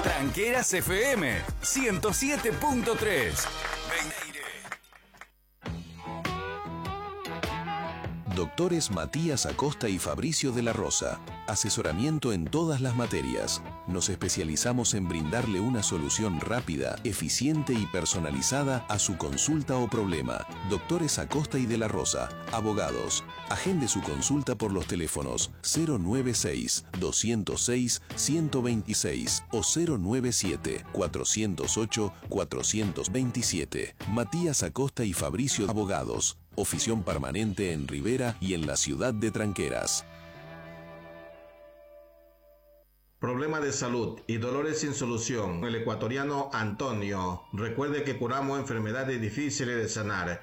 Tranqueras FM 107.3. Doctores Matías Acosta y Fabricio de la Rosa. Asesoramiento en todas las materias. Nos especializamos en brindarle una solución rápida, eficiente y personalizada a su consulta o problema. Doctores Acosta y de la Rosa. Abogados. Agende su consulta por los teléfonos 096-206-126 o 097-408-427. Matías Acosta y Fabricio Abogados. Ofición permanente en Rivera y en la ciudad de Tranqueras. Problema de salud y dolores sin solución. El ecuatoriano Antonio. Recuerde que curamos enfermedades difíciles de sanar.